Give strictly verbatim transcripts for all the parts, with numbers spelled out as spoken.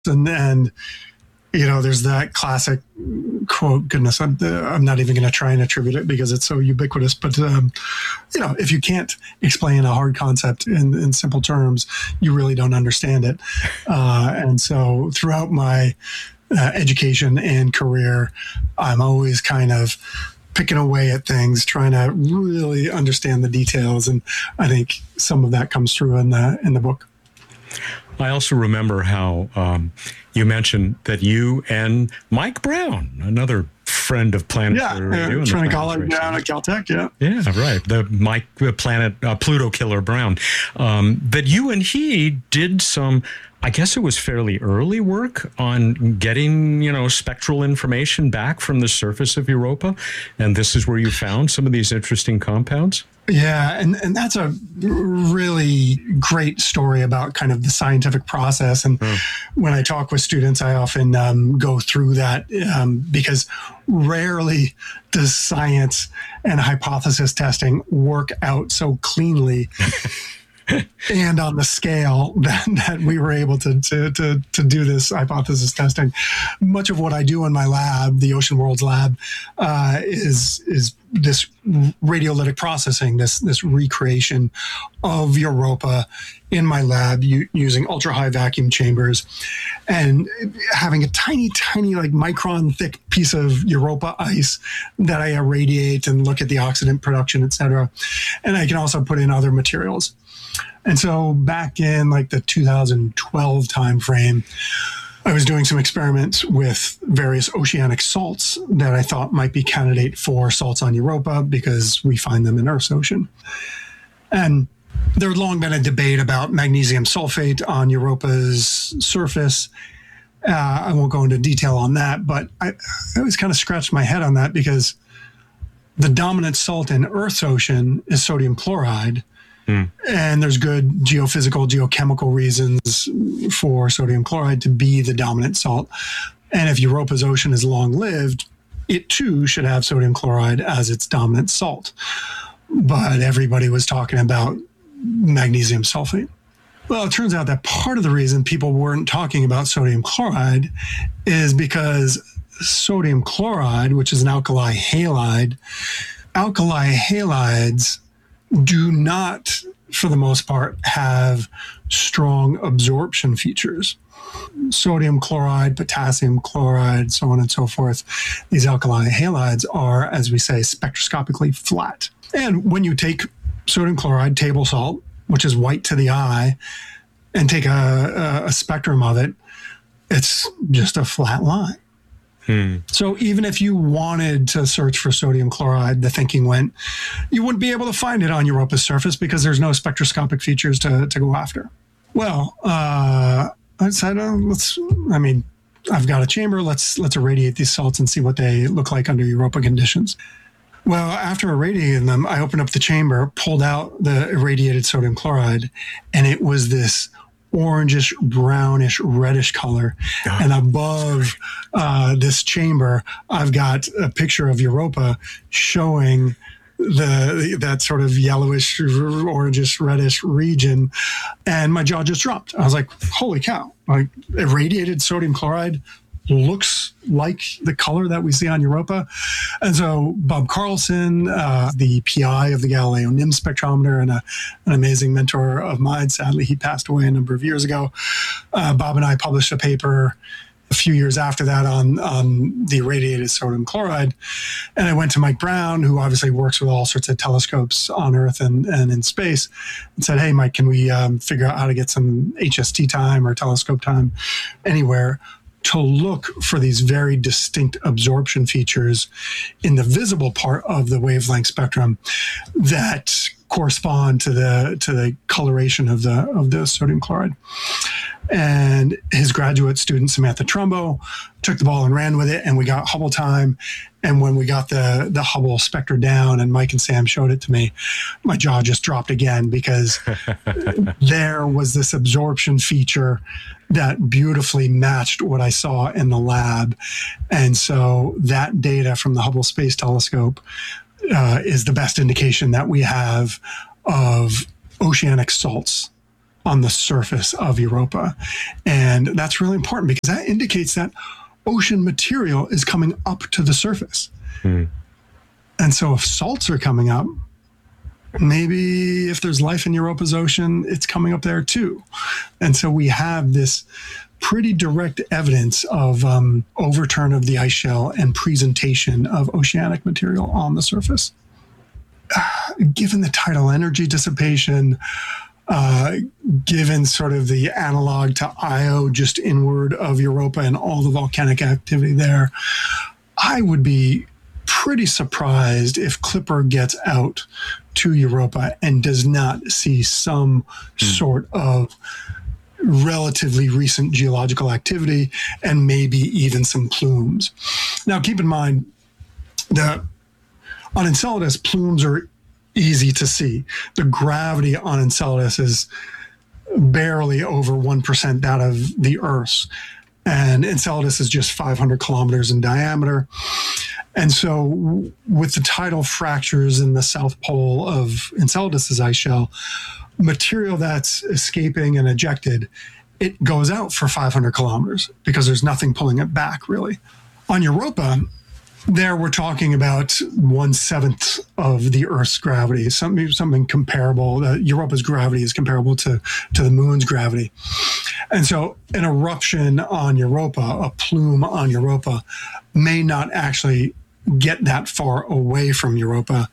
And, and you know, there's that classic quote, goodness, I'm, I'm not even going to try and attribute it because it's so ubiquitous. But, um, you know, if you can't explain a hard concept in, in simple terms, you really don't understand it. Uh, and so throughout my uh, education and career, I'm always kind of picking away at things, trying to really understand the details. And I think some of that comes through in the in the book. I also remember how um, you mentioned that you and Mike Brown, another friend of Planetary yeah, Radio, uh, trying to call it down at Caltech, yeah. Yeah, right. The Mike uh, Planet uh, Pluto Killer Brown. Um, that you and he did some, I guess it was fairly early work on getting, you know, spectral information back from the surface of Europa. And this is where you found some of these interesting compounds. Yeah, and, and that's a really great story about kind of the scientific process. And mm. when I talk with students, I often um, go through that um, because rarely does science and hypothesis testing work out so cleanly and on the scale that, that we were able to, to, to, to do this hypothesis testing. Much of what I do in my lab, the Ocean Worlds lab, uh, is is this radiolytic processing, this this recreation of Europa in my lab u- using ultra high vacuum chambers and having a tiny, tiny, like micron thick piece of Europa ice that I irradiate and look at the oxidant production, et cetera. And I can also put in other materials. And so back in like the two thousand twelve timeframe, I was doing some experiments with various oceanic salts that I thought might be candidate for salts on Europa because we find them in Earth's ocean. And there had long been a debate about magnesium sulfate on Europa's surface. Uh, I won't go into detail on that, but I, I always kind of scratched my head on that because the dominant salt in Earth's ocean is sodium chloride. Mm. And there's good geophysical, geochemical reasons for sodium chloride to be the dominant salt. And if Europa's ocean is long-lived, it too should have sodium chloride as its dominant salt. But everybody was talking about magnesium sulfate. Well, it turns out that part of the reason people weren't talking about sodium chloride is because sodium chloride, which is an alkali halide, alkali halides do not, for the most part, have strong absorption features. Sodium chloride, potassium chloride, so on and so forth. These alkali halides are, as we say, spectroscopically flat. And when you take sodium chloride, table salt, which is white to the eye, and take a, a, a spectrum of it, it's just a flat line. Hmm. So even if you wanted to search for sodium chloride, the thinking went, you wouldn't be able to find it on Europa's surface because there's no spectroscopic features to, to go after. Well, uh, I said, uh, let's, I mean, I've got a chamber. Let's, let's irradiate these salts and see what they look like under Europa conditions. Well, after irradiating them, I opened up the chamber, pulled out the irradiated sodium chloride, and it was this orangish, brownish, reddish color. Oh. And above uh, this chamber, I've got a picture of Europa showing the that sort of yellowish, orangish, reddish region. And my jaw just dropped. I was like, holy cow, like irradiated sodium chloride looks like the color that we see on Europa. And so Bob Carlson, uh, the P I of the Galileo N I M S spectrometer and a, an amazing mentor of mine, sadly, he passed away a number of years ago. Uh, Bob and I published a paper a few years after that on, on the irradiated sodium chloride. And I went to Mike Brown, who obviously works with all sorts of telescopes on Earth and, and in space, and said, hey, Mike, can we um, figure out how to get some H S T time or telescope time anywhere to look for these very distinct absorption features in the visible part of the wavelength spectrum that correspond to the to the coloration of the of the sodium chloride. And his graduate student, Samantha Trumbo, took the ball and ran with it, and we got Hubble time. And when we got the, the Hubble spectra down and Mike and Sam showed it to me, my jaw just dropped again because there was this absorption feature that beautifully matched what I saw in the lab. And so that data from the Hubble Space Telescope uh, is the best indication that we have of oceanic salts on the surface of Europa. And that's really important because that indicates that ocean material is coming up to the surface. Mm. And so if salts are coming up, maybe if there's life in Europa's ocean, it's coming up there too. And so we have this pretty direct evidence of um, overturn of the ice shell and presentation of oceanic material on the surface. Uh, given the tidal energy dissipation, uh, given sort of the analog to Io just inward of Europa and all the volcanic activity there, I would be pretty surprised if Clipper gets out to Europa and does not see some mm. sort of relatively recent geological activity and maybe even some plumes. Now, keep in mind that on Enceladus, plumes are easy to see. The gravity on Enceladus is barely over one percent that of the Earth's. And Enceladus is just five hundred kilometers in diameter. And so with the tidal fractures in the south pole of Enceladus's ice shell, material that's escaping and ejected, it goes out for five hundred kilometers because there's nothing pulling it back, really. On Europa, there we're talking about one-seventh of the Earth's gravity, something, something comparable. Uh, Europa's gravity is comparable to, to the moon's gravity. And so an eruption on Europa, a plume on Europa, may not actually get that far away from Europa.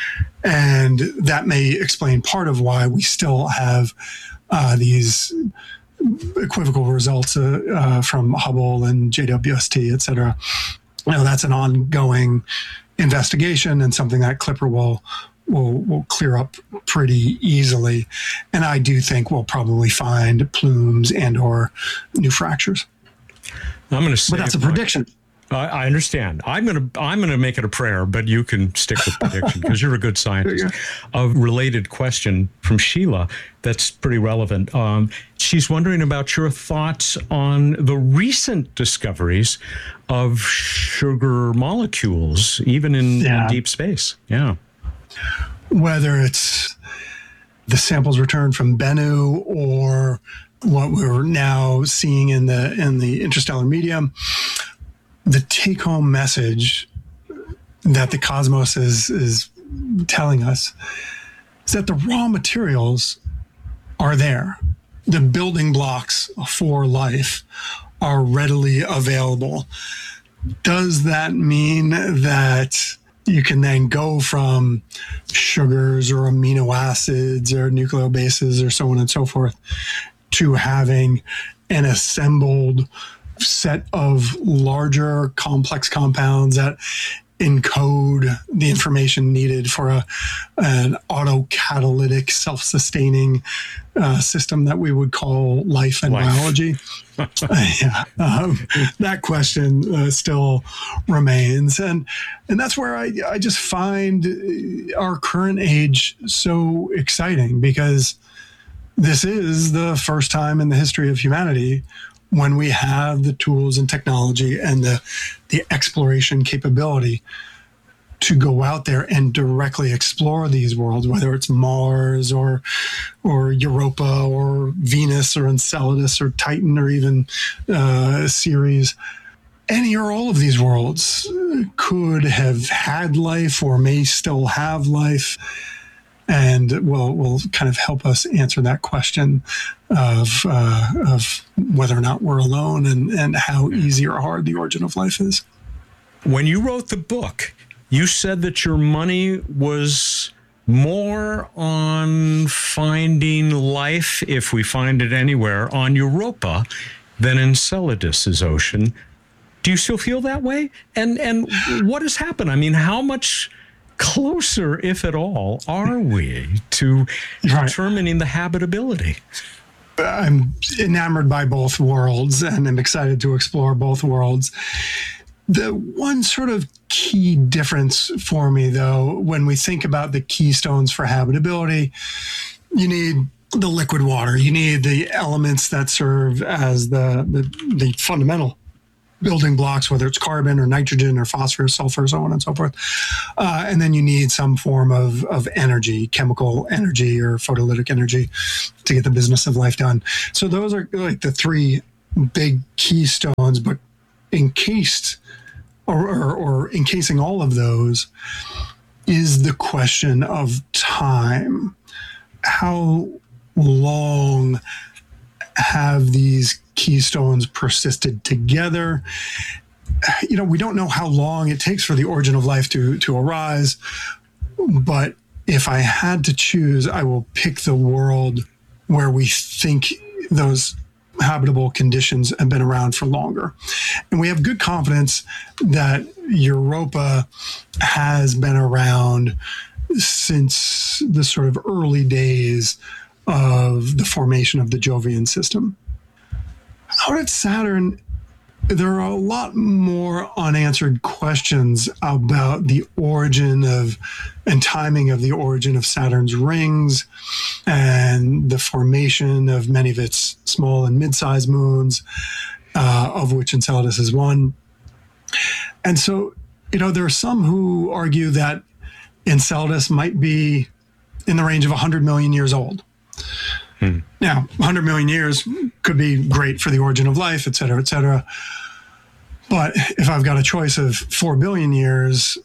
And that may explain part of why we still have uh, these equivocal results uh, uh, from Hubble and J W S T, et cetera. You know, that's an ongoing investigation and something that Clipper will will will clear up pretty easily. And I do think we'll probably find plumes and or new fractures. I'm going to say, but that's a prediction. I, I understand. I'm going to I'm going to make it a prayer, but you can stick with prediction because you're a good scientist. A related question from Sheila that's pretty relevant. Um, she's wondering about your thoughts on the recent discoveries of sugar molecules, even in, yeah. in deep space. Yeah. Whether it's the samples returned from Bennu or what we're now seeing in the in the interstellar medium, the take-home message that the cosmos is is telling us is that the raw materials are there. The building blocks for life are readily available. Does that mean that you can then go from sugars or amino acids or nucleobases or so on and so forth to having an assembled set of larger complex compounds that encode the information needed for a, an autocatalytic self-sustaining uh, system that we would call life and life. biology? uh, yeah, um, that question uh, still remains. And and that's where I, I just find our current age so exciting, because this is the first time in the history of humanity when we have the tools and technology and the, the exploration capability to go out there and directly explore these worlds, whether it's Mars or or Europa or Venus or Enceladus or Titan or even uh, Ceres. Any or all of these worlds could have had life or may still have life, and will will kind of help us answer that question of uh, of whether or not we're alone and, and how easy or hard the origin of life is. When you wrote the book, you said that your money was more on finding life, if we find it anywhere, on Europa than Enceladus's ocean. Do you still feel that way? And and what has happened? I mean, how much closer, if at all, are we to right. determining the habitability? I'm enamored by both worlds, and I'm excited to explore both worlds. The one sort of key difference for me, though, when we think about the keystones for habitability, you need the liquid water. You need the elements that serve as the, the, the fundamental building blocks, whether it's carbon or nitrogen or phosphorus, sulfur, so on and so forth. Uh, and then you need some form of, of energy, chemical energy or photolytic energy to get the business of life done. So those are like the three big keystones, but encased or, or, or encasing all of those is the question of time. How long have these keystones persisted together? You know, we don't know how long it takes for the origin of life to, to arise, but if I had to choose, I will pick the world where we think those habitable conditions have been around for longer. And we have good confidence that Europa has been around since the sort of early days of the formation of the Jovian system. Out at Saturn, there are a lot more unanswered questions about the origin of and timing of the origin of Saturn's rings and the formation of many of its small and mid-sized moons, uh, of which Enceladus is one. And so, you know, there are some who argue that Enceladus might be in the range of one hundred million years old. Hmm. Now, one hundred million years could be great for the origin of life, et cetera, et cetera. But if I've got a choice of four billion years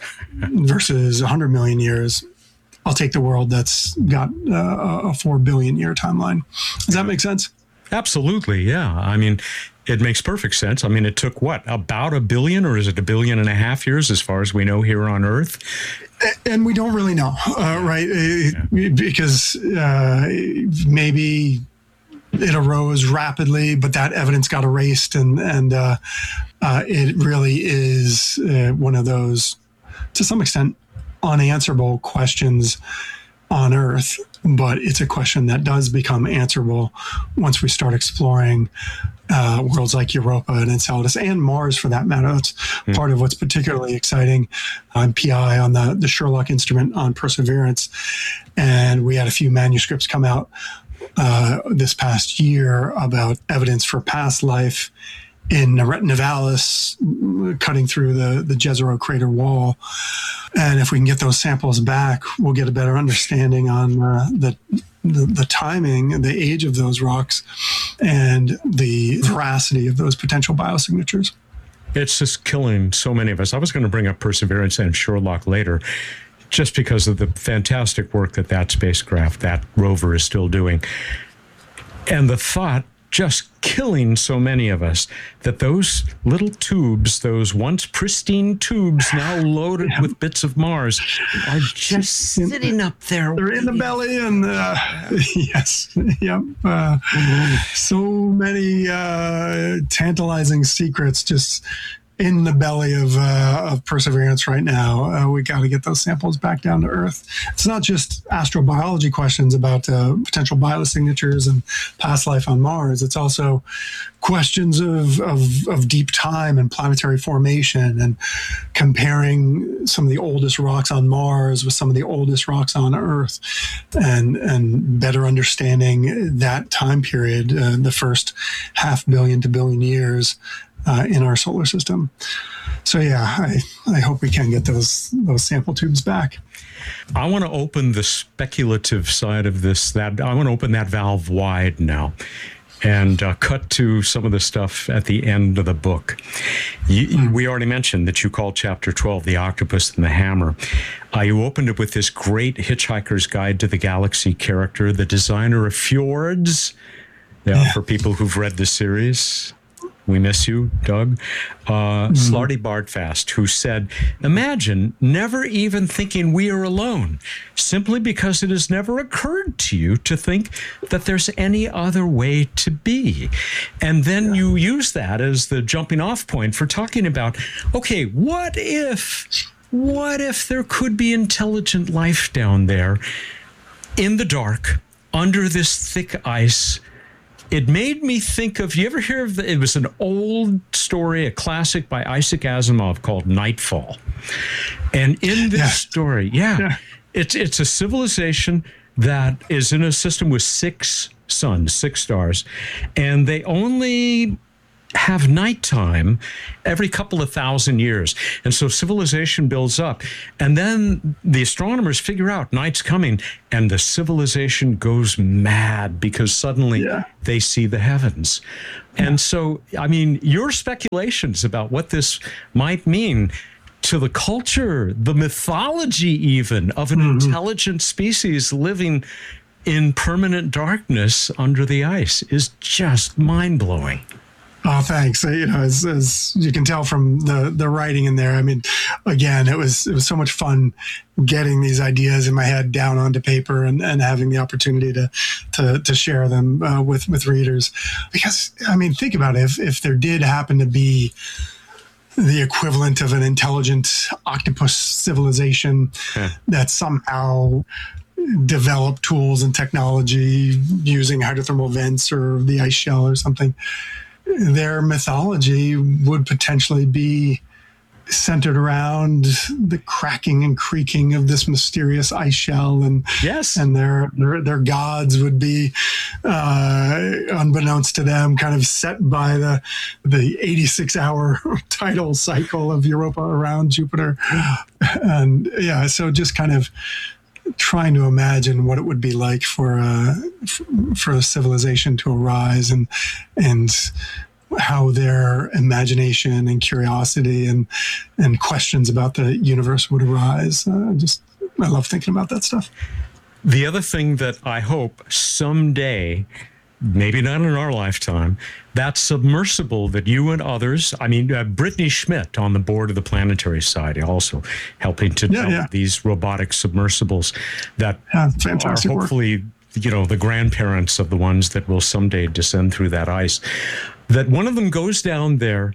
versus one hundred million years, I'll take the world that's got uh, a four billion year timeline. Does that make sense? Absolutely, yeah. I mean, it makes perfect sense. I mean, it took what, about a billion, or is it a billion and a half years as far as we know here on Earth? And we don't really know, uh, right? Yeah. Because uh, maybe it arose rapidly, but that evidence got erased, and and uh, uh, it really is uh, one of those, to some extent, unanswerable questions on Earth. But it's a question that does become answerable once we start exploring uh, worlds like Europa and Enceladus, and Mars for that matter. That's mm. part of what's particularly exciting. I'm P I on the, the Sherlock instrument on Perseverance, and we had a few manuscripts come out uh, this past year about evidence for past life in Nivalis, cutting through the, the Jezero crater wall. And if we can get those samples back, we'll get a better understanding on uh, the, the the timing and the age of those rocks and the veracity of those potential biosignatures. It's just killing so many of us. I was going to bring up Perseverance and Sherlock later, just because of the fantastic work that that spacecraft, that rover, is still doing. And the thought, just killing so many of us, that those little tubes, those once pristine tubes now loaded yeah. with bits of Mars, are just sitting up there. They're in the belly, and uh, yes, yep. Uh, so many uh, tantalizing secrets just in the belly of uh, of Perseverance right now. Uh, we got to get those samples back down to Earth. It's not just astrobiology questions about uh, potential biosignatures and past life on Mars. It's also questions of, of, of deep time and planetary formation, and comparing some of the oldest rocks on Mars with some of the oldest rocks on Earth, and, and better understanding that time period, uh, the first half billion to billion years Uh, in our solar system. So yeah, I, I hope we can get those those sample tubes back. I want to open the speculative side of this. That I want to open that valve wide now, and uh, cut to some of the stuff at the end of the book. You, mm. We already mentioned that you called chapter twelve "The Octopus and the Hammer." Uh, you opened it with this great Hitchhiker's Guide to the Galaxy character, the designer of fjords. Yeah, yeah. For people who've read the series. We miss you, Doug. Uh, mm. Slarty Bardfast, who said, imagine never even thinking we are alone, simply because it has never occurred to you to think that there's any other way to be. And then yeah. you use that as the jumping off point for talking about, okay, what if, what if there could be intelligent life down there in the dark, under this thick ice? It made me think of, you ever hear of the, it was an old story, a classic by Isaac Asimov called Nightfall. And in this yeah. story, yeah, yeah, it's it's a civilization that is in a system with six suns, six stars, and they only have nighttime every couple of thousand years. And so civilization builds up. And then the astronomers figure out night's coming, and the civilization goes mad because suddenly yeah. they see the heavens. Yeah. And so, I mean, your speculations about what this might mean to the culture, the mythology even of an mm-hmm. intelligent species living in permanent darkness under the ice is just mind-blowing. Oh, thanks. You know, as, as you can tell from the, the writing in there, I mean, again, it was it was so much fun getting these ideas in my head down onto paper and, and having the opportunity to to, to share them uh, with, with readers. Because, I mean, think about it. If, if there did happen to be the equivalent of an intelligent octopus civilization yeah. that somehow developed tools and technology using hydrothermal vents or the ice shell or something, their mythology would potentially be centered around the cracking and creaking of this mysterious ice shell, and yes, and their their, their gods would be, uh, unbeknownst to them, kind of set by the the eighty-six hour tidal cycle of Europa around Jupiter, and yeah, so just kind of trying to imagine what it would be like for a, for a civilization to arise, and and how their imagination and curiosity and and questions about the universe would arise. Uh, just I love thinking about that stuff. The other thing that I hope someday, maybe not in our lifetime, that submersible that you and others, I mean, uh, Brittany Schmidt on the board of the Planetary Society, also helping to yeah, develop yeah. these robotic submersibles that yeah, fantastic are hopefully, work. you know, the grandparents of the ones that will someday descend through that ice. That one of them goes down there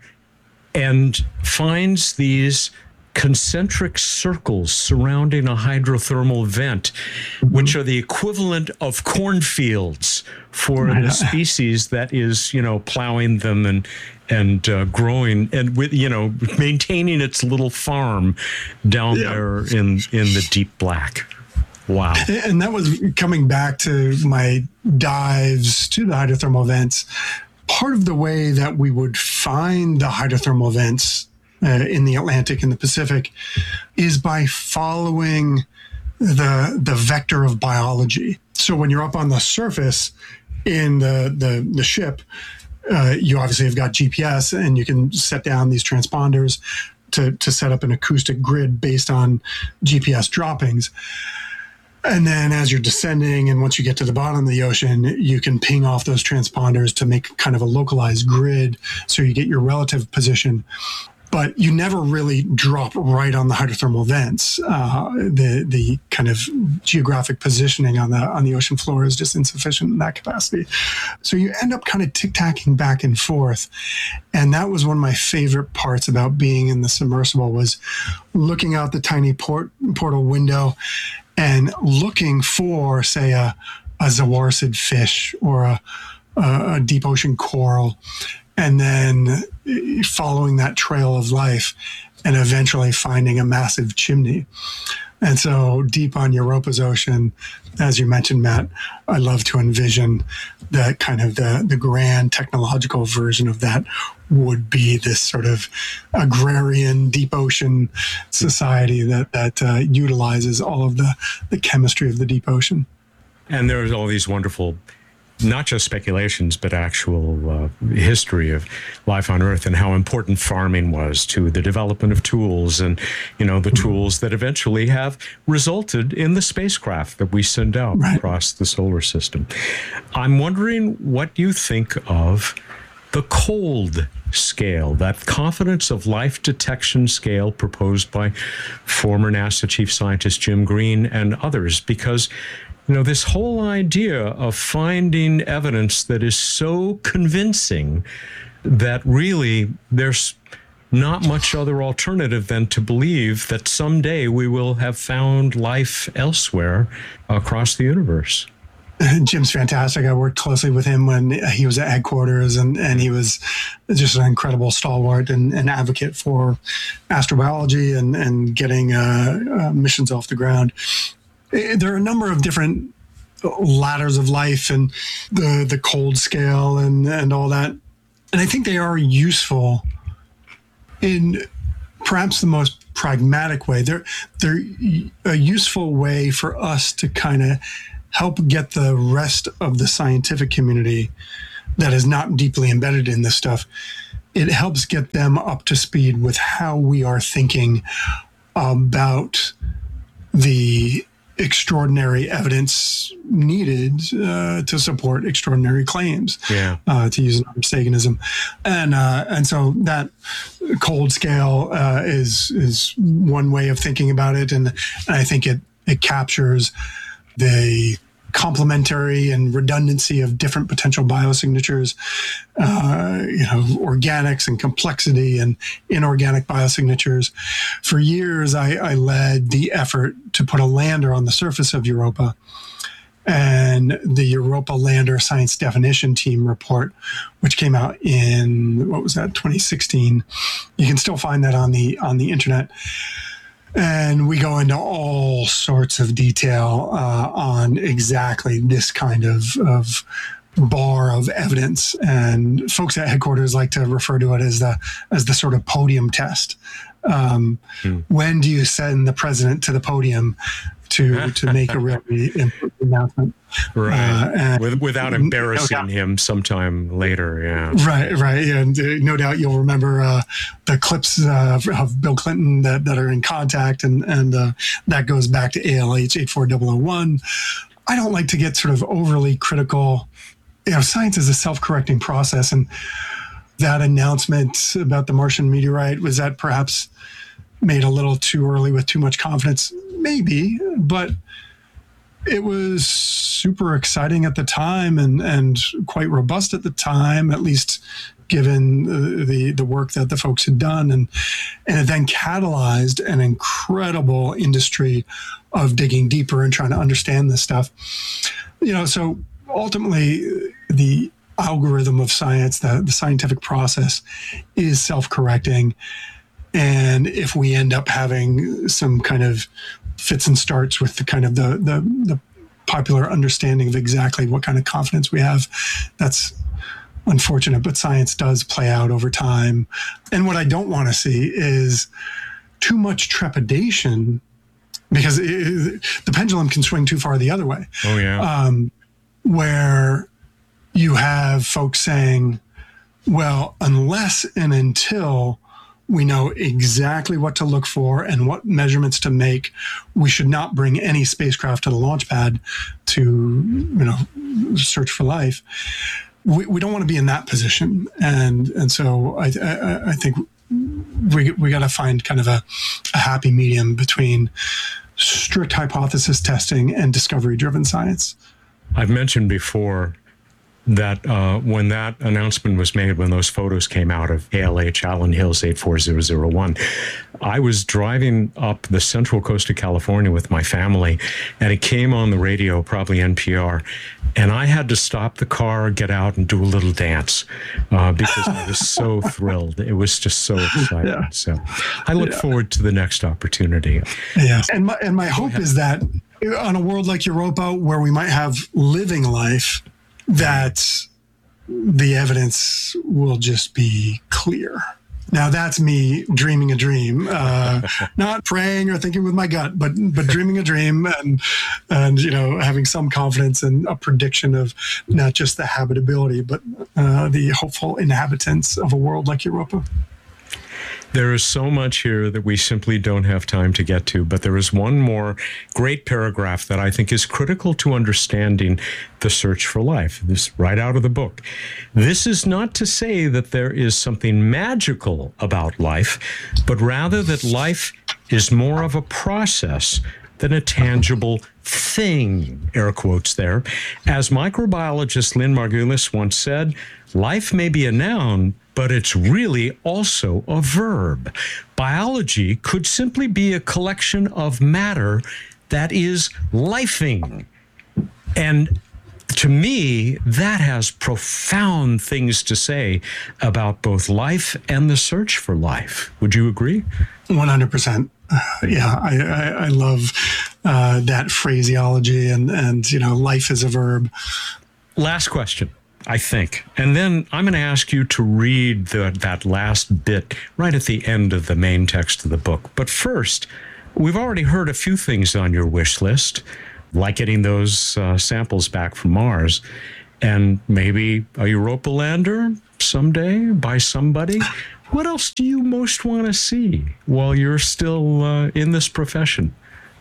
and finds these concentric circles surrounding a hydrothermal vent, mm-hmm. which are the equivalent of cornfields for the species that is, you know, plowing them and and uh, growing and with, you know, maintaining its little farm down yeah. there in in the deep black. Wow. And that was coming back to my dives to the hydrothermal vents. Part of the way that we would find the hydrothermal vents uh, in the Atlantic and the Pacific is by following the the vector of biology. So when you're up on the surface in the the, the ship, uh, you obviously have got G P S, and you can set down these transponders to to set up an acoustic grid based on G P S droppings. And then as you're descending, and once you get to the bottom of the ocean, you can ping off those transponders to make kind of a localized grid so you get your relative position. But you never really drop right on the hydrothermal vents. Uh, the the kind of geographic positioning on the on the ocean floor is just insufficient in that capacity. So you end up kind of tic-tacking back and forth. And that was one of my favorite parts about being in the submersible, was looking out the tiny port portal window and looking for, say, a, a zawarcid fish or a, a deep ocean coral, and then following that trail of life and eventually finding a massive chimney. And so deep on Europa's ocean, as you mentioned, Matt, I love to envision that kind of the, the grand technological version of that would be this sort of agrarian deep ocean society that, that uh, utilizes all of the, the chemistry of the deep ocean. And there's all these wonderful, not just speculations, but actual uh, history of life on Earth and how important farming was to the development of tools, and, you know, the mm-hmm. tools that eventually have resulted in the spacecraft that we send out right. across the solar system. I'm wondering what you think of the cold scale, that confidence of life detection scale proposed by former NASA chief scientist Jim Green and others, because you know, this whole idea of finding evidence that is so convincing that really there's not much other alternative than to believe that someday we will have found life elsewhere across the universe. Jim's fantastic. I worked closely with him when he was at headquarters, and, and he was just an incredible stalwart and, and advocate for astrobiology and, and getting uh, uh, missions off the ground. There are a number of different ladders of life, and the the cold scale and, and all that. And I think they are useful in perhaps the most pragmatic way. They're, they're a useful way for us to kind of help get the rest of the scientific community that is not deeply embedded in this stuff. It helps get them up to speed with how we are thinking about the extraordinary evidence needed uh, to support extraordinary claims, yeah. uh, to use another Saganism. And uh, and so that cold scale uh, is is one way of thinking about it. And, and I think it, it captures the complementary and redundancy of different potential biosignatures, uh, you know, organics and complexity and inorganic biosignatures. For years, I, I led the effort to put a lander on the surface of Europa. And the Europa Lander Science Definition Team report, which came out in, what was that, twenty sixteen. You can still find that on the on the internet. And we go into all sorts of detail uh, on exactly this kind of, of bar of evidence. And folks at headquarters like to refer to it as the as the sort of podium test. Um, hmm. When do you send the president to the podium to to make a really important announcement? Right, uh, and, With, without embarrassing no him sometime later, yeah. Right, right, and uh, no doubt you'll remember uh, the clips uh, of Bill Clinton that, that are in Contact, and and uh, that goes back to A L H eight four zero zero one. I don't like to get sort of overly critical. You know, science is a self-correcting process, and that announcement about the Martian meteorite, was that perhaps made a little too early with too much confidence? Maybe, but it was super exciting at the time and, and quite robust at the time, at least given the, the, the work that the folks had done. And, and it then catalyzed an incredible industry of digging deeper and trying to understand this stuff. You know, so ultimately the algorithm of science, the, the scientific process, is self-correcting. And if we end up having some kind of fits and starts with the kind of the, the, the popular understanding of exactly what kind of confidence we have, that's unfortunate, but science does play out over time. And what I don't want to see is too much trepidation, because it, the pendulum can swing too far the other way. Oh, yeah. Um, where you have folks saying, well, unless and until we know exactly what to look for and what measurements to make, we should not bring any spacecraft to the launch pad to, you know, search for life. We, we don't want to be in that position. And and so I, I, I think we, we got to find kind of a, a happy medium between strict hypothesis testing and discovery-driven science. I've mentioned before that uh, when that announcement was made, when those photos came out of A L H Allen Hills eight four zero zero one, I was driving up the central coast of California with my family, and it came on the radio, probably N P R, and I had to stop the car, get out, and do a little dance uh, because I was so thrilled. It was just so exciting. Yeah. So I look yeah. forward to the next opportunity. Yeah, and my, and my hope is that on a world like Europa, where we might have living life, that the evidence will just be clear. Now, that's me dreaming a dream, uh, not praying or thinking with my gut, but but dreaming a dream and, and you know, having some confidence in a prediction of not just the habitability, but uh, the hopeful inhabitants of a world like Europa. There is so much here that we simply don't have time to get to, but there is one more great paragraph that I think is critical to understanding the search for life. This right out of the book. This is not to say that there is something magical about life, but rather that life is more of a process than a tangible thing, air quotes there. As microbiologist Lynn Margulis once said, life may be a noun, but it's really also a verb. Biology could simply be a collection of matter that is lifing. And to me, that has profound things to say about both life and the search for life. Would you agree? one hundred percent. Uh, yeah, I, I, I love uh, that phraseology and, and, you know, life is a verb. Last question. I think. And then I'm going to ask you to read the, that last bit right at the end of the main text of the book. But first, we've already heard a few things on your wish list, like getting those uh, samples back from Mars, and maybe a Europa lander someday by somebody. What else do you most want to see while you're still uh, in this profession?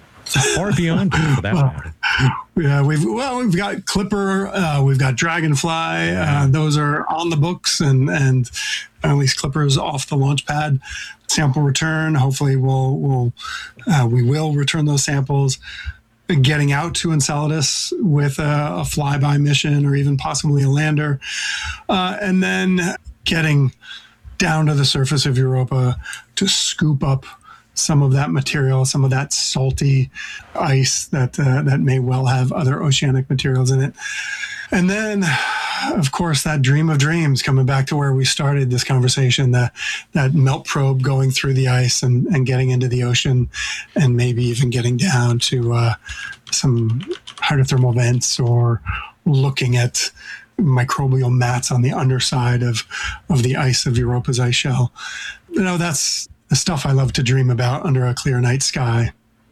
Or beyond, for that matter. Yeah, we've well, we've got Clipper, uh, we've got Dragonfly. Uh, those are on the books, and and at least Clipper's off the launch pad. Sample return. Hopefully, we'll we'll uh, we will return those samples. Getting out to Enceladus with a, a flyby mission, or even possibly a lander, uh, and then getting down to the surface of Europa to scoop up some of that material, some of that salty ice that uh, that may well have other oceanic materials in it. And then, of course, that dream of dreams, coming back to where we started this conversation, that that melt probe going through the ice and, and getting into the ocean, and maybe even getting down to uh, some hydrothermal vents, or looking at microbial mats on the underside of, of the ice of Europa's ice shell. You know, that's the stuff I love to dream about under a clear night sky.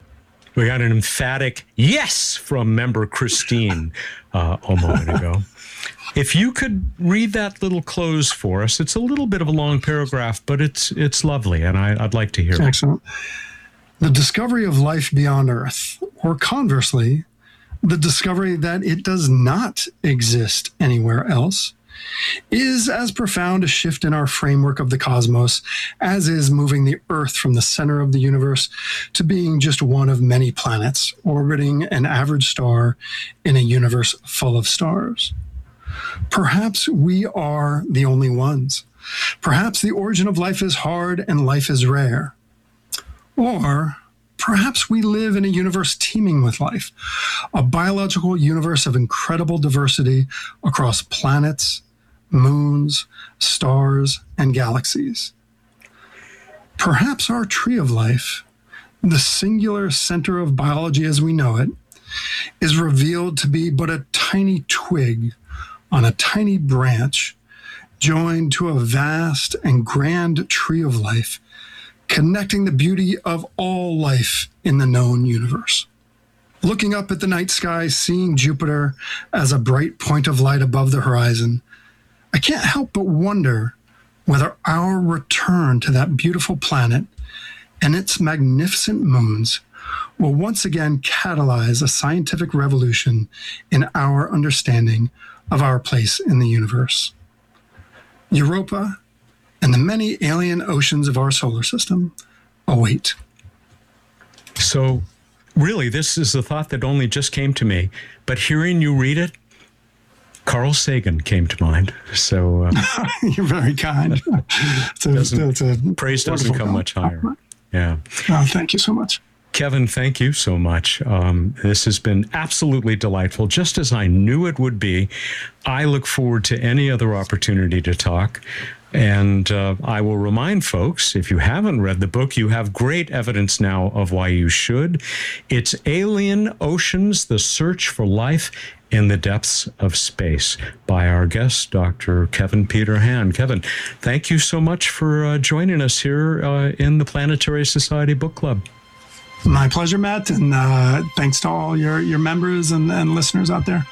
We got an emphatic yes from member Christine uh, a moment ago. If you could read that little close for us, it's a little bit of a long paragraph, but it's it's lovely, and I, I'd like to hear it. Excellent. The discovery of life beyond Earth, or conversely, the discovery that it does not exist anywhere else, is as profound a shift in our framework of the cosmos as is moving the Earth from the center of the universe to being just one of many planets orbiting an average star in a universe full of stars. Perhaps we are the only ones. Perhaps the origin of life is hard and life is rare. Or perhaps we live in a universe teeming with life, a biological universe of incredible diversity across planets, moons, stars, and galaxies. Perhaps our tree of life, the singular center of biology as we know it, is revealed to be but a tiny twig on a tiny branch, joined to a vast and grand tree of life, connecting the beauty of all life in the known universe. Looking up at the night sky, seeing Jupiter as a bright point of light above the horizon, I can't help but wonder whether our return to that beautiful planet and its magnificent moons will once again catalyze a scientific revolution in our understanding of our place in the universe. Europa and the many alien oceans of our solar system await. So, really, this is a thought that only just came to me, but hearing you read it, Carl Sagan came to mind. So uh, you're very kind. It's a, doesn't, it's a praise doesn't come much higher. Yeah. Oh, thank you so much. Kevin, thank you so much. Um, this has been absolutely delightful, just as I knew it would be. I look forward to any other opportunity to talk. And uh, I will remind folks, if you haven't read the book, you have great evidence now of why you should. It's Alien Oceans, The Search for Life in the Depths of Space, by our guest, Doctor Kevin Peter Hand. Kevin, thank you so much for uh, joining us here uh, in the Planetary Society Book Club. My pleasure, Matt, and uh, thanks to all your, your members and, and listeners out there.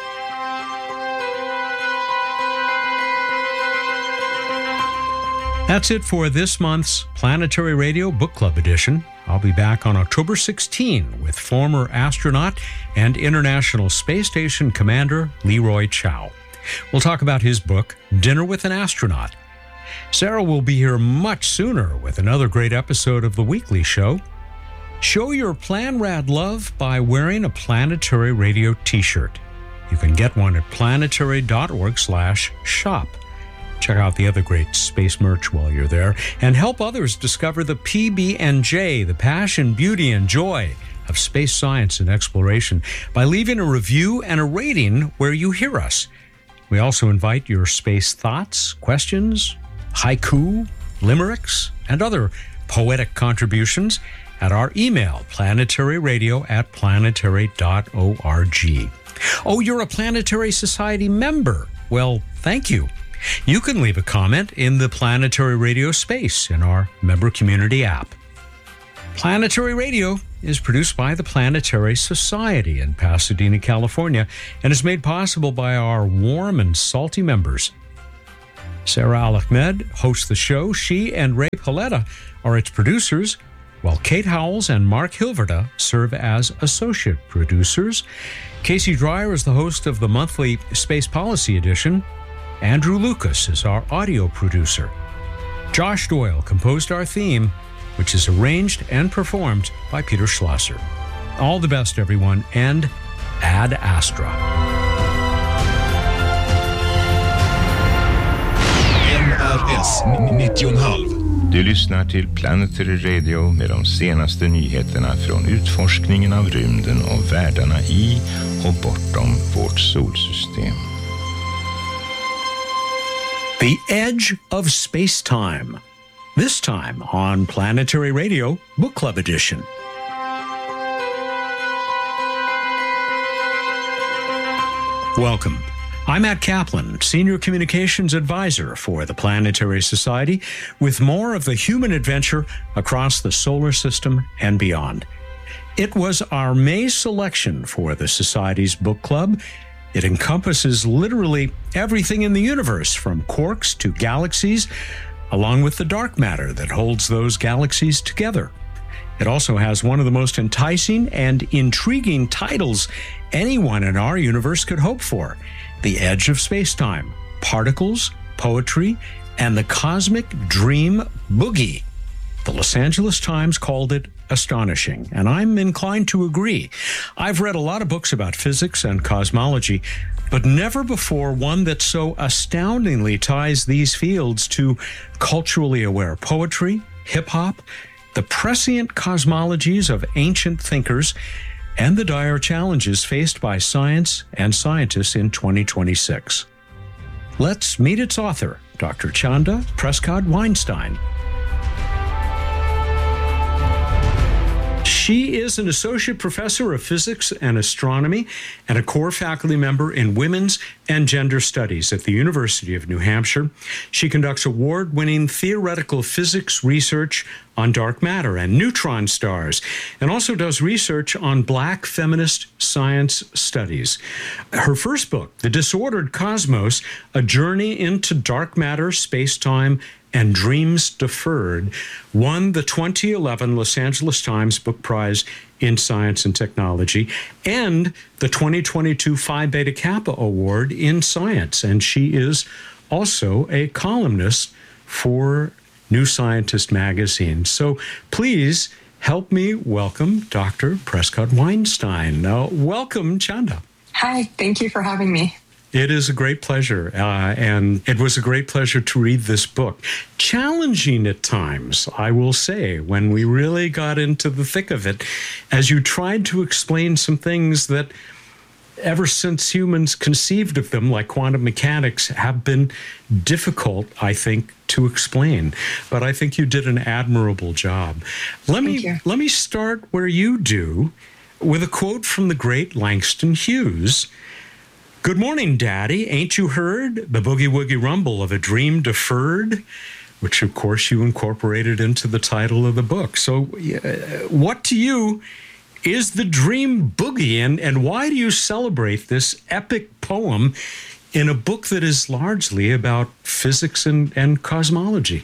That's it for this month's Planetary Radio Book Club edition. I'll be back on October sixteenth with former astronaut and International Space Station Commander Leroy Chiao. We'll talk about his book, Dinner with an Astronaut. Sarah will be here much sooner with another great episode of The Weekly Show. Show your PlanRad love by wearing a Planetary Radio t-shirt. You can get one at planetary.org slash shop. Check out the other great space merch while you're there, and help others discover the P B and J, the passion, beauty, and joy of space science and exploration, by leaving a review and a rating where you hear us. We also invite your space thoughts, questions, haiku, limericks, and other poetic contributions at our email, planetaryradio at planetary dot org. Oh, you're a Planetary Society member. Well, thank you. You can leave a comment in the Planetary Radio space in our member community app. Planetary Radio is produced by the Planetary Society in Pasadena, California, and is made possible by our warm and salty members. Sarah Al-Ahmed hosts the show. She and Ray Paletta are its producers, while Kate Howells and Mark Hilverda serve as associate producers. Casey Dreyer is the host of the monthly Space Policy Edition. Andrew Lucas is our audio producer. Josh Doyle composed our theme, which is arranged and performed by Peter Schlosser. All the best, everyone, and Ad Astra. N R S nittio komma fem. Du lyssnar till Planetary Radio med de senaste nyheterna från utforskningen av rymden och världarna i och bortom vårt solsystem. The Edge of Space-Time. This time on Planetary Radio Book Club Edition. Welcome. I'm Matt Kaplan, Senior Communications Advisor for the Planetary Society, with more of the human adventure across the solar system and beyond. It was our May selection for the Society's book club. It encompasses literally everything in the universe, from quarks to galaxies, along with the dark matter that holds those galaxies together. It also has one of the most enticing and intriguing titles anyone in our universe could hope for: The Edge of Space-Time, Particles, Poetry, and the Cosmic Dream Boogie. The Los Angeles Times called it astonishing, and I'm inclined to agree. I've read a lot of books about physics and cosmology, but never before one that so astoundingly ties these fields to culturally aware poetry, hip-hop, the prescient cosmologies of ancient thinkers, and the dire challenges faced by science and scientists in twenty twenty-six. Let's meet its author, Doctor Chanda Prescod-Weinstein. She is an associate professor of physics and astronomy and a core faculty member in women's and gender studies at the University of New Hampshire. She conducts award-winning theoretical physics research on dark matter and neutron stars, and also does research on Black feminist science studies. Her first book, The Disordered Cosmos, A Journey into Dark Matter, Space-Time, and Dreams Deferred, won the twenty eleven Los Angeles Times Book Prize in Science and Technology and the twenty twenty-two Phi Beta Kappa Award in Science. And she is also a columnist for New Scientist magazine. So please help me welcome Doctor Prescod-Weinstein. Now, welcome, Chanda. Hi, thank you for having me. It is a great pleasure, uh, and it was a great pleasure to read this book. Challenging at times, I will say, when we really got into the thick of it, as you tried to explain some things that, ever since humans conceived of them, like quantum mechanics, have been difficult, I think, to explain. But I think you did an admirable job. Let me you. let me start where you do, with a quote from the great Langston Hughes. "Good morning, Daddy. Ain't you heard the boogie-woogie rumble of a dream deferred?" Which, of course, you incorporated into the title of the book. So uh, what to you is the dream boogie, and, and why do you celebrate this epic poem in a book that is largely about physics and, and cosmology?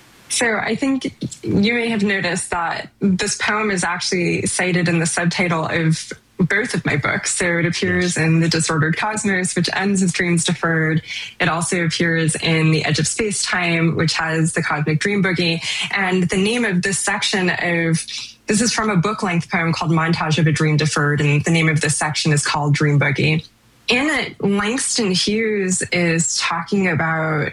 So I think you may have noticed that this poem is actually cited in the subtitle of both of my books. So it appears yes. in The Disordered Cosmos, which ends as Dreams Deferred. It also appears in The Edge of Space-Time, which has the Cosmic Dream Boogie. And the name of this section of, this is from a book-length poem called Montage of a Dream Deferred, and the name of this section is called Dream Boogie. In it, Langston Hughes is talking about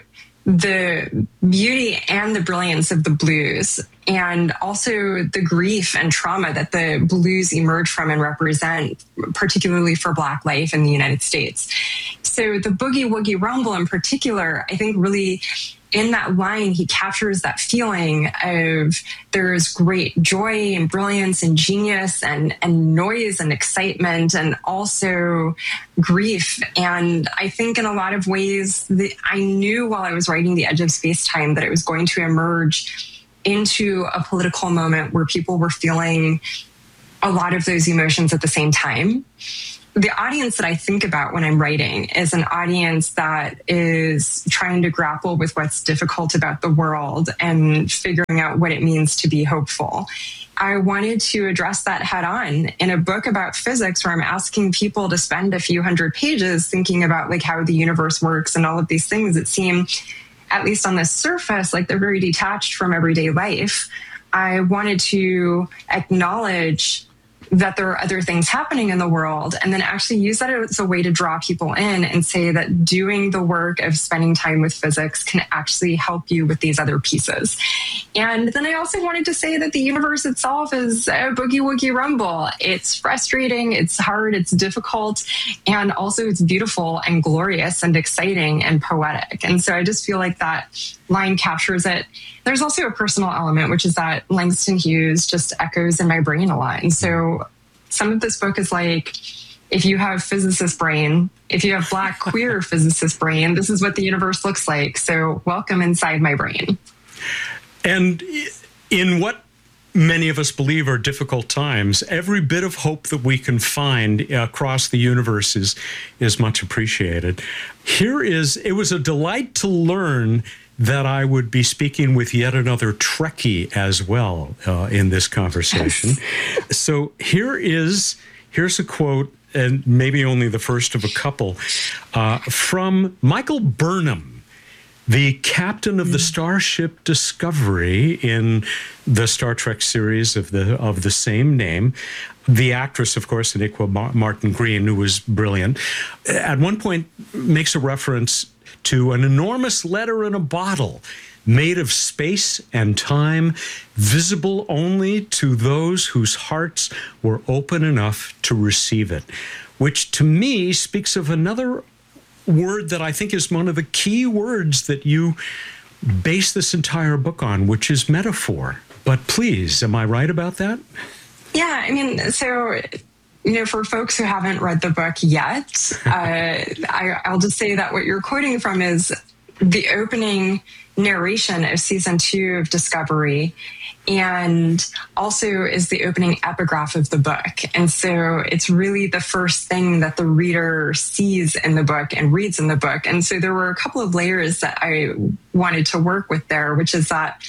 the beauty and the brilliance of the blues, and also the grief and trauma that the blues emerge from and represent, particularly for Black life in the United States. so the boogie woogie rumble in particular, I think really in that line, he captures that feeling of there's great joy and brilliance and genius and, and noise and excitement and also grief. And I think in a lot of ways, the, I knew while I was writing The Edge of Space-Time that it was going to emerge into a political moment where people were feeling a lot of those emotions at the same time. The audience that I think about when I'm writing is an audience that is trying to grapple with what's difficult about the world and figuring out what it means to be hopeful. I wanted to address that head on in a book about physics where I'm asking people to spend a few hundred pages thinking about like how the universe works and all of these things that seem, at least on the surface, like they're very detached from everyday life. I wanted to acknowledge that there are other things happening in the world, and then actually use that as a way to draw people in and say that doing the work of spending time with physics can actually help you with these other pieces. And then I also wanted to say that the universe itself is a boogie woogie rumble. It's frustrating, it's hard, it's difficult, and also it's beautiful and glorious and exciting and poetic. And so I just feel like that line captures it. There's also a personal element, which is that Langston Hughes just echoes in my brain a lot. And so some of this book is like, if you have physicist brain, if you have Black queer physicist brain, this is what the universe looks like. So welcome inside my brain. And in what many of us believe are difficult times, every bit of hope that we can find across the universe is, is much appreciated. Here is, it was a delight to learn that I would be speaking with yet another Trekkie as well uh, in this conversation. Yes. So here is, here's a quote, and maybe only the first of a couple, uh, from Michael Burnham, the captain of the Starship Discovery in the Star Trek series of the of the same name. The actress, of course, Iniqua Martin Green, who was brilliant, at one point makes a reference to an enormous letter in a bottle made of space and time, visible only to those whose hearts were open enough to receive it, which to me speaks of another word that I think is one of the key words that you base this entire book on, which is metaphor. But please, am I right about that? Yeah, I mean, so... You know, for folks who haven't read the book yet, uh, I, I'll just say that what you're quoting from is the opening narration of season two of Discovery, and also is the opening epigraph of the book. And so it's really the first thing that the reader sees in the book and reads in the book. And so there were a couple of layers that I wanted to work with there, which is that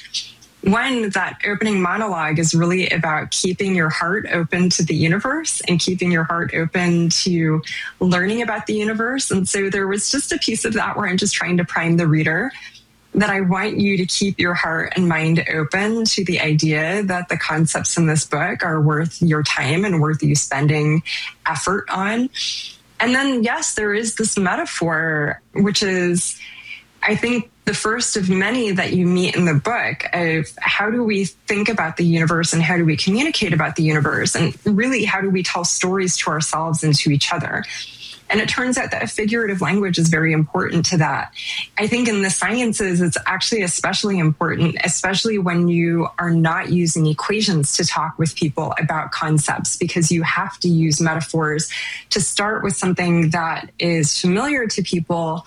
one, that opening monologue is really about keeping your heart open to the universe and keeping your heart open to learning about the universe. And so there was just a piece of that where I'm just trying to prime the reader that I want you to keep your heart and mind open to the idea that the concepts in this book are worth your time and worth you spending effort on. And then, yes, there is this metaphor, which is, I think, the first of many that you meet in the book of how do we think about the universe and how do we communicate about the universe, and really how do we tell stories to ourselves and to each other. And it turns out that figurative language is very important to that. I think in the sciences, it's actually especially important, especially when you are not using equations to talk with people about concepts, because you have to use metaphors to start with something that is familiar to people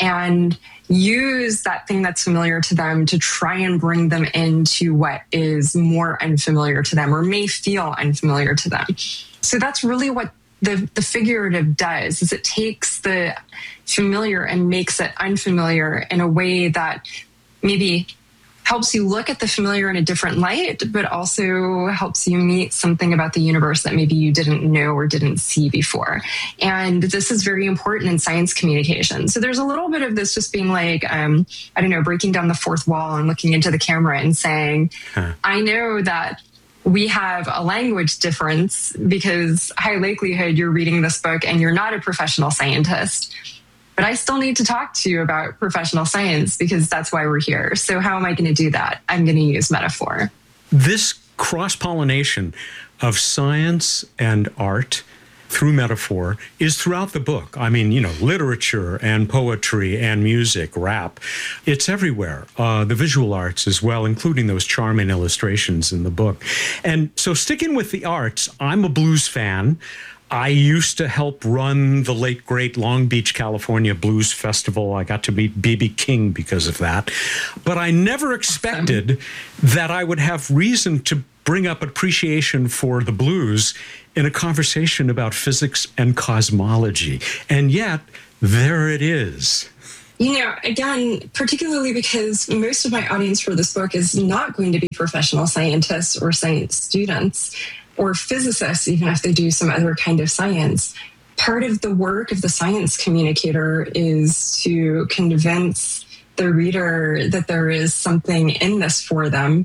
and use that thing that's familiar to them to try and bring them into what is more unfamiliar to them or may feel unfamiliar to them. So that's really what the, the figurative does, is it takes the familiar and makes it unfamiliar in a way that maybe helps you look at the familiar in a different light, but also helps you meet something about the universe that maybe you didn't know or didn't see before. And this is very important in science communication. So there's a little bit of this just being like, um, I don't know, breaking down the fourth wall and looking into the camera and saying, huh. I know that we have a language difference because high likelihood you're reading this book and you're not a professional scientist. But I still need to talk to you about professional science because that's why we're here. So how am I going to do that? I'm going to use metaphor. This cross-pollination of science and art through metaphor is throughout the book. I mean, you know, literature and poetry and music, rap, it's everywhere. Uh, the visual arts as well, including those charming illustrations in the book. And so sticking with the arts, I'm a blues fan. I used to help run the late, great Long Beach, California Blues Festival. I got to meet B B King because of that. But I never expected that I would have reason to bring up appreciation for the blues in a conversation about physics and cosmology. And yet, there it is. You know, again, particularly because most of my audience for this book is not going to be professional scientists or science students or physicists, even if they do some other kind of science. Part of the work of the science communicator is to convince the reader that there is something in this for them.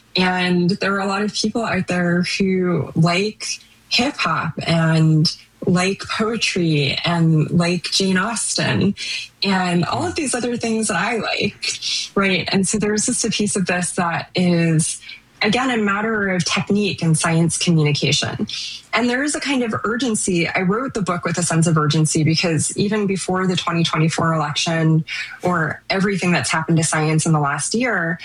And there are a lot of people out there who like hip hop and like poetry and like Jane Austen and all of these other things that I like, right? And so there's just a piece of this that is, again, a matter of technique and science communication. And there is a kind of urgency. I wrote the book with a sense of urgency because even before the twenty twenty-four election or everything that's happened to science in the last year,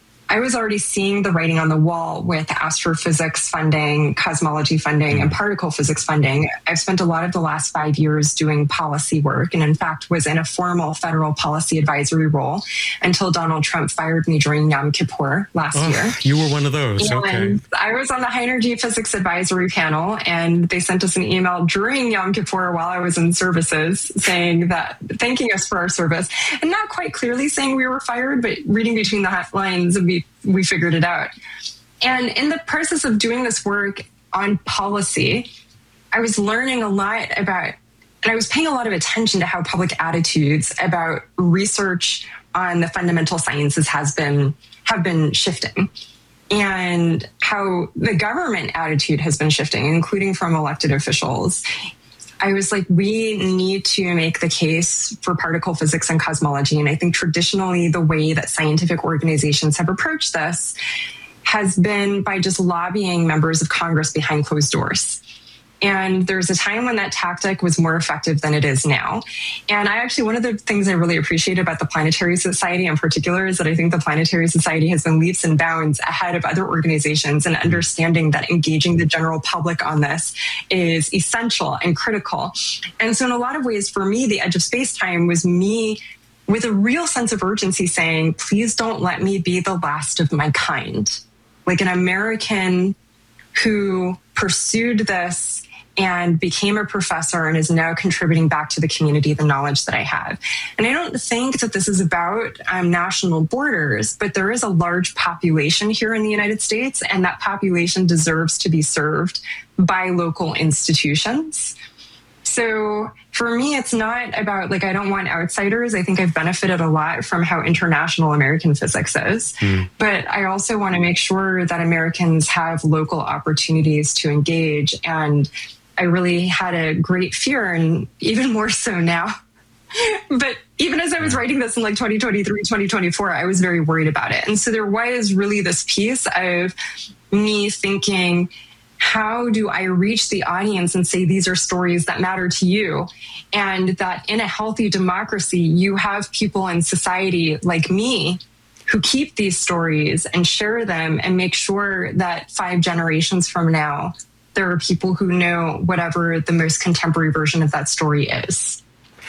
I was already seeing the writing on the wall with astrophysics funding, cosmology funding, and particle physics funding. I've spent a lot of the last five years doing policy work, and in fact was in a formal federal policy advisory role until Donald Trump fired me during Yom Kippur last oh, year. You were one of those, and okay. I was on the high energy physics advisory panel, and they sent us an email during Yom Kippur while I was in services saying that, thanking us for our service, and not quite clearly saying we were fired, but reading between the lines, we we figured it out. And in the process of doing this work on policy, I was learning a lot about, and I was paying a lot of attention to how public attitudes about research on the fundamental sciences has been have been shifting, and how the government attitude has been shifting, including from elected officials. I was like, we need to make the case for particle physics and cosmology. And I think traditionally the way that scientific organizations have approached this has been by just lobbying members of Congress behind closed doors. And there's a time when that tactic was more effective than it is now. And I actually, one of the things I really appreciate about the Planetary Society in particular is that I think the Planetary Society has been leaps and bounds ahead of other organizations in understanding that engaging the general public on this is essential and critical. And so in a lot of ways, for me, the edge of space-time was me with a real sense of urgency saying, please don't let me be the last of my kind. Like an American who pursued this and became a professor and is now contributing back to the community the knowledge that I have. And I don't think that this is about um, national borders, but there is a large population here in the United States, and that population deserves to be served by local institutions. So for me, it's not about, like, I don't want outsiders. I think I've benefited a lot from how international American physics is. Mm. But I also want to make sure that Americans have local opportunities to engage. And I really had a great fear, and even more so now. But even as I was writing this in like twenty twenty-three, twenty twenty-four, I was very worried about it. And so there was really this piece of me thinking, how do I reach the audience and say these are stories that matter to you? And that in a healthy democracy, you have people in society like me who keep these stories and share them and make sure that five generations from now, there are people who know whatever the most contemporary version of that story is.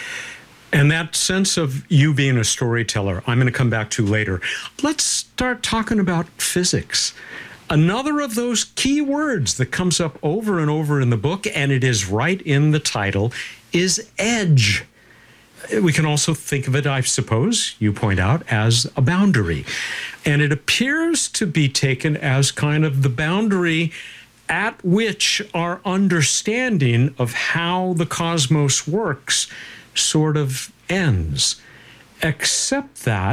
And that sense of you being a storyteller, I'm going to come back to later. Let's start talking about physics. Another of those key words that comes up over and over in the book, and it is right in the title, is edge. We can also think of it, I suppose, you point out, as a boundary. And it appears to be taken as kind of the boundary at which our understanding of how the cosmos works sort of ends. Except that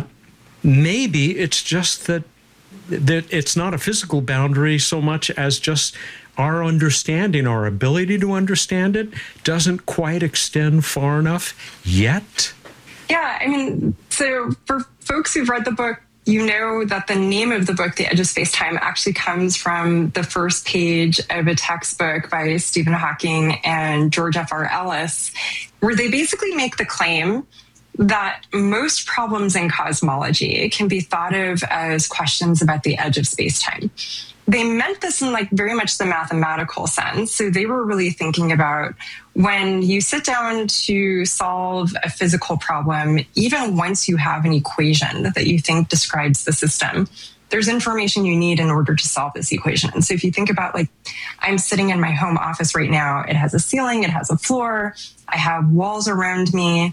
maybe it's just that, that it's not a physical boundary so much as just our understanding, our ability to understand it doesn't quite extend far enough yet. Yeah, I mean, so for folks who've read the book you know that the name of the book, The Edge of Space-Time, actually comes from the first page of a textbook by Stephen Hawking and George F R Ellis, where they basically make the claim that most problems in cosmology can be thought of as questions about the edge of space-time. They meant this in like very much the mathematical sense. So they were really thinking about when you sit down to solve a physical problem, even once you have an equation that you think describes the system, there's information you need in order to solve this equation. And so if you think about, like, I'm sitting in my home office right now, it has a ceiling, it has a floor, I have walls around me.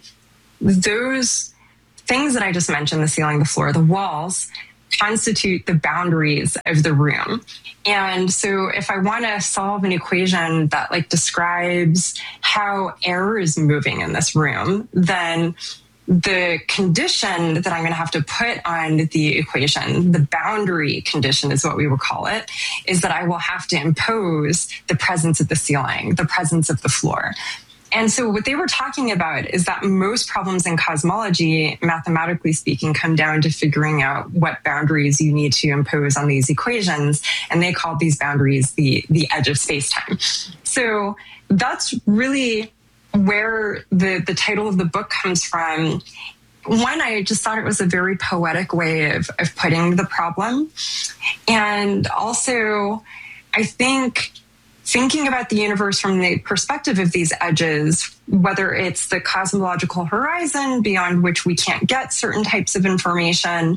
Those things that I just mentioned, the ceiling, the floor, the walls, constitute the boundaries of the room. And so if I want to solve an equation that like describes how air is moving in this room, then the condition that I'm going to have to put on the equation, the boundary condition is what we will call it, is that I will have to impose the presence of the ceiling, the presence of the floor. And so what they were talking about is that most problems in cosmology, mathematically speaking, come down to figuring out what boundaries you need to impose on these equations. And they called these boundaries the, the edge of space-time. So that's really where the, the title of the book comes from. One, I just thought it was a very poetic way of, of putting the problem. And also, I think thinking about the universe from the perspective of these edges, whether it's the cosmological horizon beyond which we can't get certain types of information,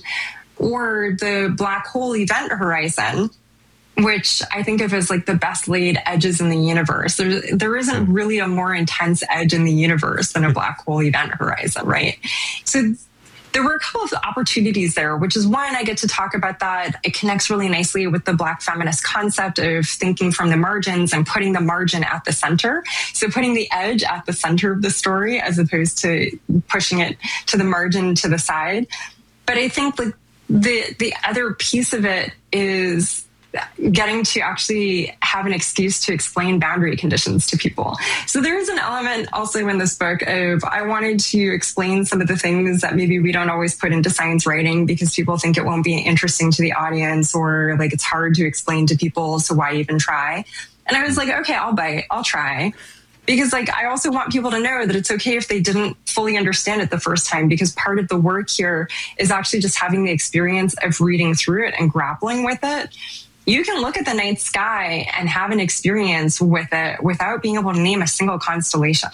or the black hole event horizon, which I think of as like the best laid edges in the universe. There, there isn't really a more intense edge in the universe than a black hole event horizon, right? So there were a couple of opportunities there, which is one, I get to talk about that. It connects really nicely with the Black feminist concept of thinking from the margins and putting the margin at the center. So putting the edge at the center of the story as opposed to pushing it to the margin to the side. But I think like the the other piece of it is getting to actually have an excuse to explain boundary conditions to people. So there is an element also in this book of I wanted to explain some of the things that maybe we don't always put into science writing because people think it won't be interesting to the audience or like it's hard to explain to people, so why even try? And I was like, okay, I'll bite, I'll try. Because like I also want people to know that it's okay if they didn't fully understand it the first time, because part of the work here is actually just having the experience of reading through it and grappling with it. You can look at the night sky and have an experience with it without being able to name a single constellation.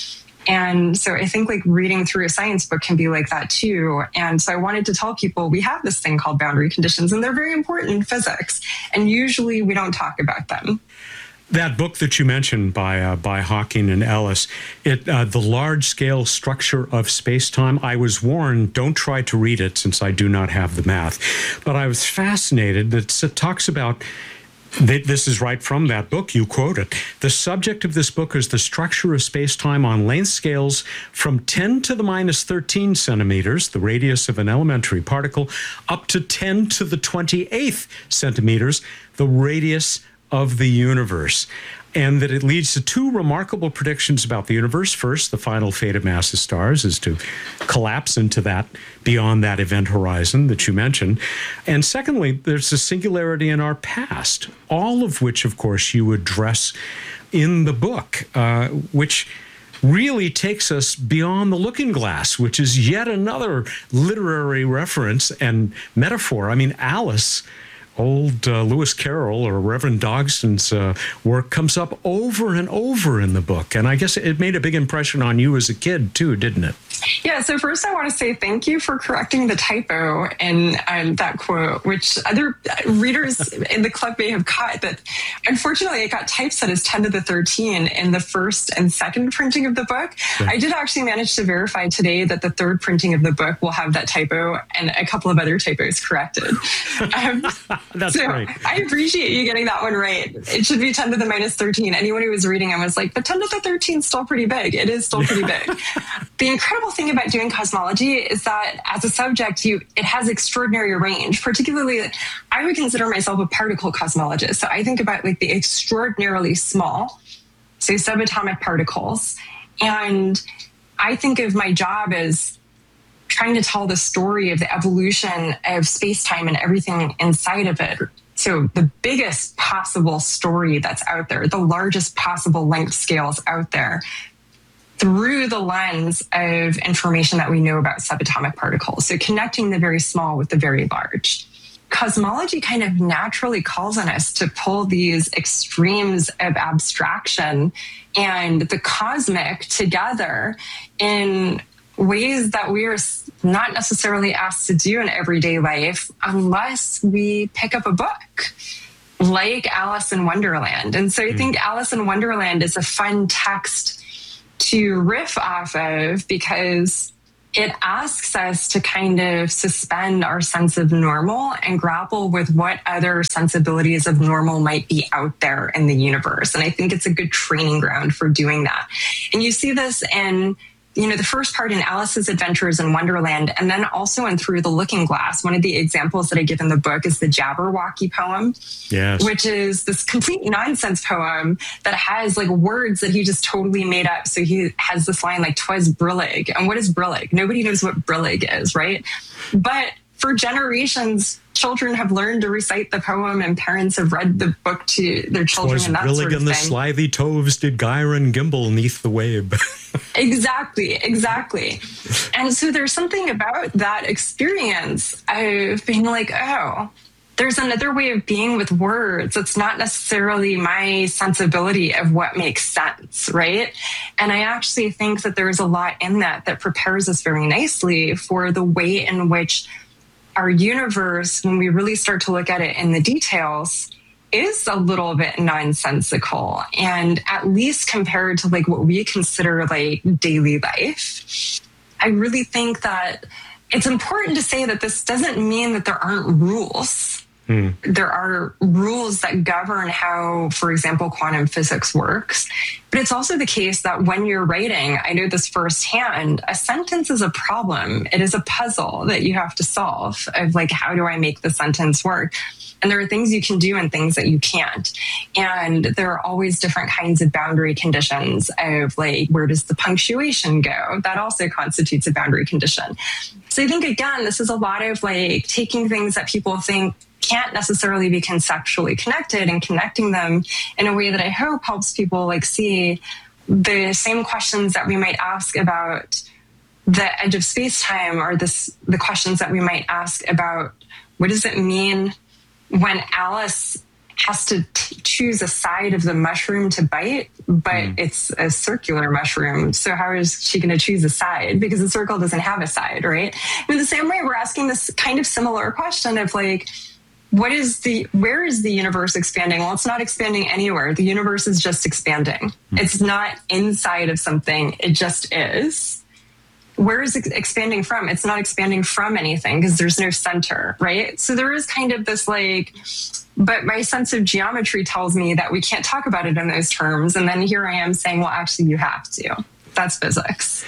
And so I think like reading through a science book can be like that too. And so I wanted to tell people we have this thing called boundary conditions, and they're very important in physics. And usually we don't talk about them. That book that you mentioned by uh, by Hawking and Ellis, it uh, The Large-Scale Structure of Space-Time, I was warned, don't try to read it since I do not have the math. But I was fascinated that it talks about, this is right from that book, you quote it. The subject of this book is the structure of space-time on length scales from ten to the minus thirteen centimeters, the radius of an elementary particle, up to ten to the twenty-eighth centimeters, the radius of the universe, and that it leads to two remarkable predictions about the universe. First, the final fate of massive stars is to collapse into that, beyond that event horizon that you mentioned. And secondly, there's a singularity in our past, all of which, of course, you address in the book, uh, which really takes us beyond the looking glass, which is yet another literary reference and metaphor. I mean, Alice, old uh, Lewis Carroll or Reverend Dogson's uh, work comes up over and over in the book. And I guess it made a big impression on you as a kid too, didn't it? Yeah, so first I want to say thank you for correcting the typo in um, that quote, which other readers in the club may have caught, that unfortunately it got typeset as ten to the thirteen in the first and second printing of the book. Yeah. I did actually manage to verify today that the third printing of the book will have that typo and a couple of other typos corrected. Um, That's so great. I appreciate you getting that one right. It should be ten to the minus thirteen. Anyone who was reading it was like, but ten to the thirteen is still pretty big. It is still pretty big. The incredible thing about doing cosmology is that as a subject, you it has extraordinary range. Particularly, I would consider myself a particle cosmologist. So I think about like the extraordinarily small, so subatomic particles. And I think of my job as trying to tell the story of the evolution of space-time and everything inside of it. So the biggest possible story that's out there, the largest possible length scales out there, through the lens of information that we know about subatomic particles. So connecting the very small with the very large. Cosmology kind of naturally calls on us to pull these extremes of abstraction and the cosmic together in ways that we are not necessarily asked to do in everyday life unless we pick up a book like Alice in Wonderland. And so I think Alice in Wonderland is a fun text to riff off of because it asks us to kind of suspend our sense of normal and grapple with what other sensibilities of normal might be out there in the universe. And I think it's a good training ground for doing that. And you see this in, you know, the first part in Alice's Adventures in Wonderland, and then also in Through the Looking Glass. One of the examples that I give in the book is the Jabberwocky poem, yes. which is this complete nonsense poem that has like words that he just totally made up. So he has this line like, "'Twas brillig." And what is brillig? Nobody knows what brillig is, right? But for generations, children have learned to recite the poem, and parents have read the book to their children. And that brillig sort of and the thing. slithy toves did gyre and gimble neath the wabe. Exactly, exactly. And so there's something about that experience of being like, oh, there's another way of being with words. It's not necessarily my sensibility of what makes sense, right? And I actually think that there's a lot in that that prepares us very nicely for the way in which our universe, when we really start to look at it in the details, is a little bit nonsensical, and at least compared to like what we consider like daily life. I really think that it's important to say that this doesn't mean that there aren't rules. Hmm. There are rules that govern how, for example, quantum physics works. But it's also the case that when you're writing, I know this firsthand, a sentence is a problem. It is a puzzle that you have to solve of like, how do I make the sentence work? And there are things you can do and things that you can't. And there are always different kinds of boundary conditions of like, where does the punctuation go? That also constitutes a boundary condition. So I think, again, this is a lot of like taking things that people think can't necessarily be conceptually connected and connecting them in a way that I hope helps people like see the same questions that we might ask about the edge of space-time, or this, the questions that we might ask about what does it mean when Alice has to t- choose a side of the mushroom to bite, but mm. it's a circular mushroom. So how is she going to choose a side? Because the circle doesn't have a side, right? In the same way, we're asking this kind of similar question of like, what is the, where is the universe expanding? Well, it's not expanding anywhere. The universe is just expanding. Mm. It's not inside of something. It just is. Where is it expanding from? It's not expanding from anything because there's no center, right? So there is kind of this like, but my sense of geometry tells me that we can't talk about it in those terms. And then here I am saying, well, actually you have to. That's physics.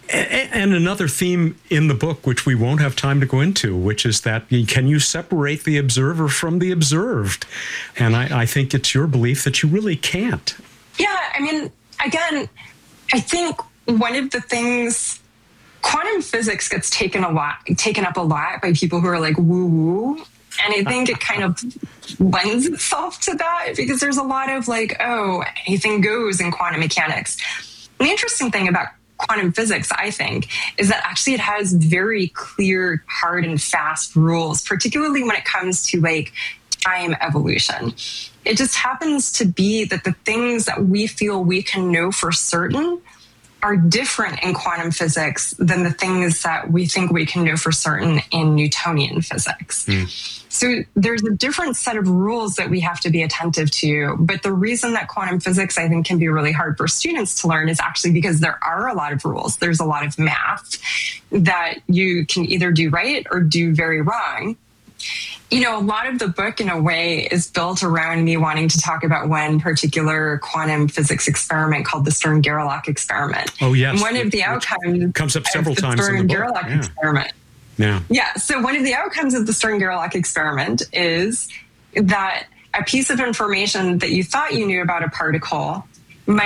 And another theme in the book, which we won't have time to go into, which is that can you separate the observer from the observed? And I, I think it's your belief that you really can't. Yeah, I mean, again, I think one of the things, quantum physics gets taken a lot, taken up a lot by people who are like woo-woo. And I think it kind of lends itself to that because there's a lot of like, oh, anything goes in quantum mechanics. And the interesting thing about quantum physics, I think, is that actually it has very clear, hard and fast rules, particularly when it comes to like time evolution. It just happens to be that the things that we feel we can know for certain are different in quantum physics than the things that we think we can know for certain in Newtonian physics. Mm. So there's a different set of rules that we have to be attentive to. But the reason that quantum physics, I think, can be really hard for students to learn is actually because there are a lot of rules. There's a lot of math that you can either do right or do very wrong. You know, a lot of the book, in a way, is built around me wanting to talk about one particular quantum physics experiment called the Stern-Gerlach experiment. Oh, yes. And one of the outcomes comes up several of the times in the book. Stern-Gerlach Yeah. experiment. Yeah. Yeah. So one of the outcomes of the Stern-Gerlach experiment is that a piece of information that you thought you knew about a particle might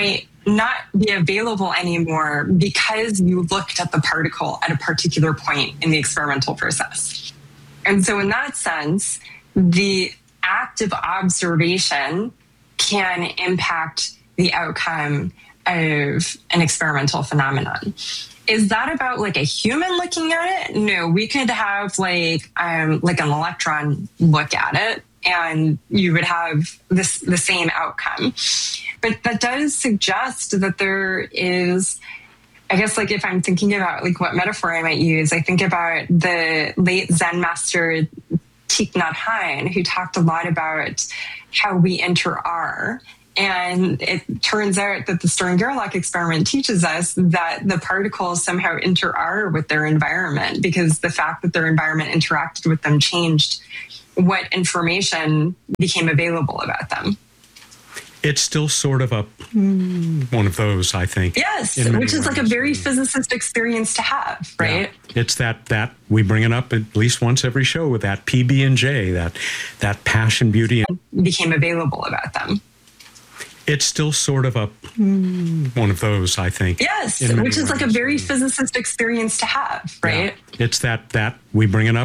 not be available anymore because you looked at the particle at a particular point in the experimental process. And so in that sense, the act of observation can impact the outcome of an experimental phenomenon. Is that about like a human looking at it? No, we could have like um, like an electron look at it, and you would have this the same outcome. But that does suggest that there is, I guess, like if I'm thinking about like what metaphor I might use, I think about the late Zen master Thich Nhat Hanh, who talked a lot about how we inter-are. And it turns out that the Stern-Gerlach experiment teaches us that the particles somehow inter-are with their environment, because the fact that their environment interacted with them changed what information became available about them. It's still sort of a one of those, I think. Yes, which is like a very physicist experience to have, right? Yeah. It's that that we bring it up at least once every show with that P B and J, that that passion, beauty, and became available about them. It's still sort of a one of those, I think. Yes, which is like a very physicist experience to have, right? Yeah. It's that that we bring it up